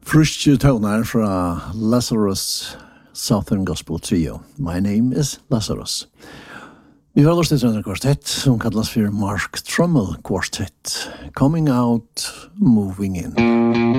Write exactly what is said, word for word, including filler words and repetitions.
Friske toner fra Lazarus Southern Gospel Trio. My name is Lazarus. Vi har lyst til en kvartett som kallas for Mark Trummel Quartet. Coming Out, Moving In.